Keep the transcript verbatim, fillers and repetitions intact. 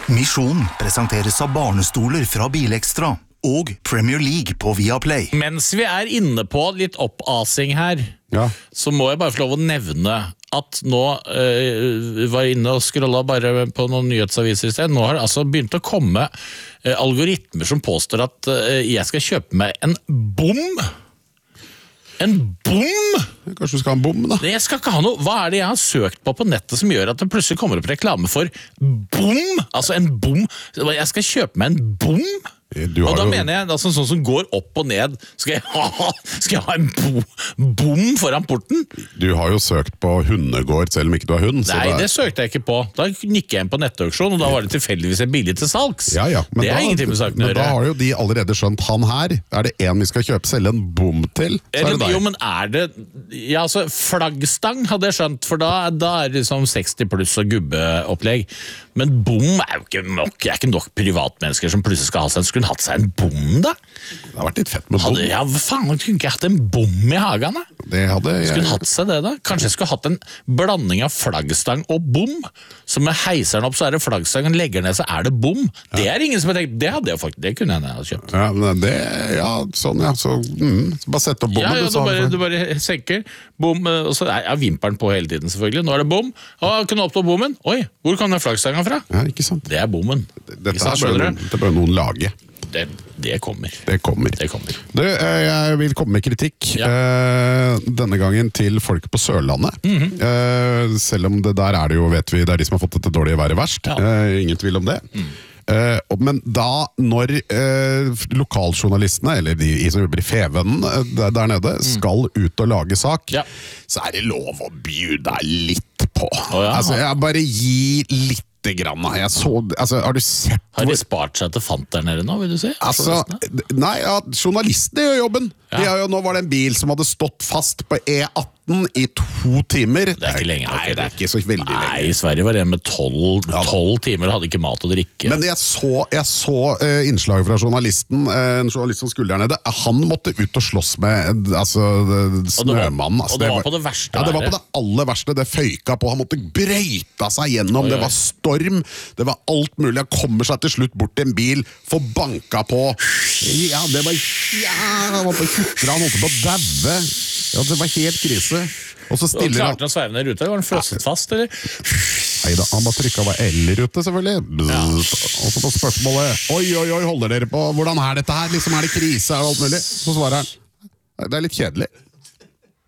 Misjon presenteres av barnestoler fra Bilekstra og Premier League på Viaplay. Mens vi er inne på litt oppasing her, ja. så må jeg bare få lov å nevne at nå øh, var jeg inne og scrollet bare på noen nyhetsaviser i sted. Nå har det altså begynt å komme øh, algoritmer som påstår at øh, jeg skal kjøpe meg en bom. En bom? Kanskje du skal ha en bom, da? Jeg skal ikke ha noe. Hva er det jeg har søkt på på nettet som gjør at det plutselig kommer opp reklame for bom? Altså en bom. Jeg skal kjøpe meg en bom? Og da jo... mener jeg, altså, sånn som går opp og ned, skal jeg ha, skal jeg ha en bo, bom foran porten? Du har jo søkt på hundegård, selv om ikke du har hund. Nei, det, er... det søkte jeg ikke på. Da gikk jeg inn på nettauksjon, og da var det tilfeldigvis en billig til salgs. Ja, ja. Det er da, ingenting med saken å gjøre. Men da har jo de allerede skjønt, han her, er det en vi skal kjøpe selv en bom til, så er det deg. Jo, men er det, ja altså, flaggstang hadde jeg skjønt, for da, da er det liksom seksti pluss og gubbeopplegg. Men bom er jo ikke nok, jeg er ikke nok privatmennesker som plutselig skal ha seg en skulle hatt seg en bom da? Det har vært litt fett med bom. Hadde, ja, hva faen, kunne ikke hatt en bom i hagen da? Det hadde jeg... Skulle hatt seg det da? Kanskje jeg skulle hatt en blanding av flaggstang og bom, så med heiseren opp så er det flaggstang, og legger ned så er det bom. Ja. Det er ingen som har tenkt, det hadde jeg faktisk, det kunne jeg ha kjøpt. Ja, men det, ja, sånn ja, så, mm, så bare sett opp bommen. Ja, ja, du, bare, du bare senker, bom, og så er ja, vimperen på hele tiden selvfølgelig. Nå er det bom, og kunne oppstå bommen. Oi, hvor kan den flaggstangen fra? Ja, ikke sant. Det er bommen. Dette er bare noen, det er bare noen lage. Det, det kommer. Det kommer. Det kommer. Du, jeg vil komme med kritikk. Ja. Uh, denne gangen til folk på Sørlandet. Mm-hmm. uh, selv om det der er det jo, vet vi, det er de som har fått dette dårlige været verst. Ja. Uh, ingen tvil om det. Mm. Uh, men da, når uh, lokaljournalistene, eller de som jobber i Fevennen der, der nede, mm. skal ut og lage sak, ja. så er det lov å bjuda litt på. Oh, ja. Altså, jeg bare gi litt grann. Jeg så, altså, har du sett Har de spart seg til fant der nede nå, vil du si? Altså, nei, ja, journalistene gjør jobben. Ja. De har jo, nå var det en bil som hadde stått fast på E atten i to timer. Det er ikke lenge. Nei, det er ikke så veldig lenge. Nei, i Sverige var det med tolv timer, hadde ikke mat og drikke. Men jeg så, jeg så uh, innslaget fra journalisten, uh, en journalist som skulle der nede. Han måtte ut og slåss med altså, snømannen. Altså, og det var på det verste? Ja, det var på det aller verste. Det føyka på. Han måtte brøyta seg gjennom. Oi, oi. Det var storm. Det var alt mulig. Han kommer seg til slutt bort til en bil, får banka på. Ja, det var ja, han var på kutra, han holdt på å daue. Ja, det var helt krise. Og så stiller og klarte han å sveive ned ruta? Var han frosset fast, eller? Neida, han bare trykket var L-rute, selvfølgelig. Ja. Og så på spørsmålet, oi, oi, oi, holder dere på? Hvordan er dette her? Liksom, er det krise? Er det alt mulig? Så svarer han, det er litt kjedelig.